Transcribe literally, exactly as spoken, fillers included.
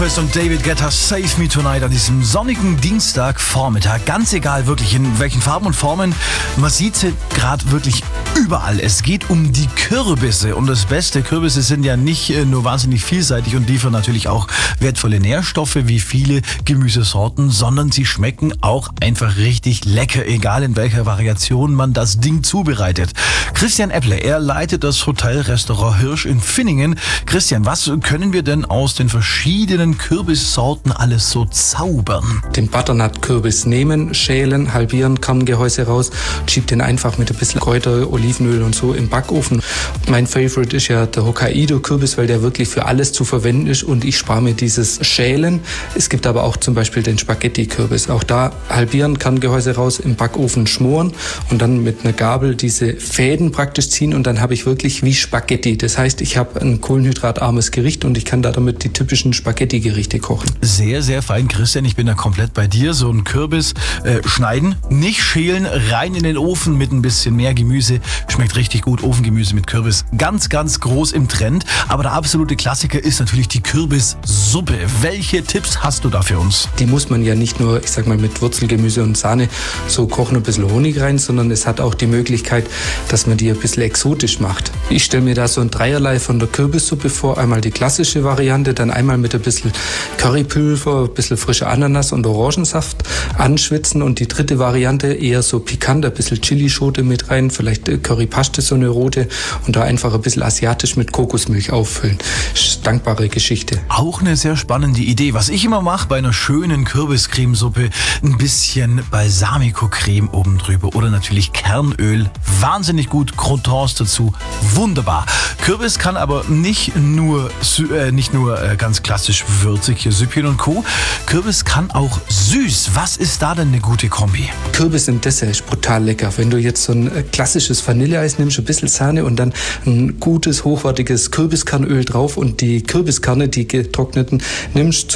Lopez und David Guetta, Save Me Tonight an diesem sonnigen Dienstagvormittag. Ganz egal wirklich in welchen Farben und Formen, man sieht sie gerade wirklich überall. Es geht um die Kürbisse und das Beste, Kürbisse sind ja nicht nur wahnsinnig vielseitig und liefern natürlich auch wertvolle Nährstoffe wie viele Gemüsesorten, sondern sie schmecken auch einfach richtig lecker, egal in welcher Variation man das Ding zubereitet. Christian Epple, er leitet das Hotelrestaurant Hirsch in Finningen. Christian, was können wir denn aus den verschiedenen Kürbissorten alles so zaubern? Den Butternut-Kürbis nehmen, schälen, halbieren, Kerngehäuse raus, schiebt den einfach mit ein bisschen Kräuter, Olivenöl und so im Backofen. Mein Favorite ist ja der Hokkaido-Kürbis, weil der wirklich für alles zu verwenden ist und ich spare mir dieses Schälen. Es gibt aber auch zum Beispiel den Spaghetti-Kürbis. Auch da halbieren, Kerngehäuse raus, im Backofen schmoren und dann mit einer Gabel diese Fäden praktisch ziehen und dann habe ich wirklich wie Spaghetti. Das heißt, ich habe ein kohlenhydratarmes Gericht und ich kann da damit die typischen Spaghetti-Gerichte kochen. Sehr, sehr fein, Christian. Ich bin da komplett bei dir. So ein Kürbis äh, schneiden, nicht schälen, rein in den Ofen mit ein bisschen mehr Gemüse. Schmeckt richtig gut. Ofengemüse mit Kürbis. Ganz, ganz groß im Trend. Aber der absolute Klassiker ist natürlich die Kürbissuppe. Welche Tipps hast du da für uns? Die muss man ja nicht nur, ich sag mal, mit Wurzelgemüse und Sahne so kochen, ein bisschen Honig rein, sondern es hat auch die Möglichkeit, dass man die ein bisschen exotisch macht. Ich stelle mir da so ein Dreierlei von der Kürbissuppe vor. Einmal die klassische Variante, dann einmal mit ein bisschen Currypulver, ein bisschen frischer Ananas und Orangensaft anschwitzen und die dritte Variante eher so pikant, ein bisschen Chilischote mit rein, vielleicht Currypaste, so eine rote und da einfach ein bisschen asiatisch mit Kokosmilch auffüllen. Dankbare Geschichte. Auch eine sehr spannende Idee. Was ich immer mache bei einer schönen Kürbiscremesuppe, ein bisschen Balsamico-Creme oben drüber oder natürlich Kernöl. Wahnsinnig gut, Croutons dazu. Wunderbar. Kürbis kann aber nicht nur, äh, nicht nur äh, ganz klassisch würzig, hier Süppchen und Co. Kürbis kann auch süß. Was ist da denn eine gute Kombi? Kürbis im Dessert ist brutal lecker. Wenn du jetzt so ein klassisches Vanilleeis nimmst, ein bisschen Sahne und dann ein gutes, hochwertiges Kürbiskernöl drauf und die Kürbiskerne, die getrockneten, nimmst